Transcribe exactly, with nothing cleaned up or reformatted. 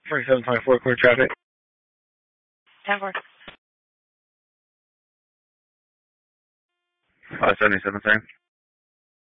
forty-seven twenty-four, clear traffic. ten four. Uh, seventy-seven, same.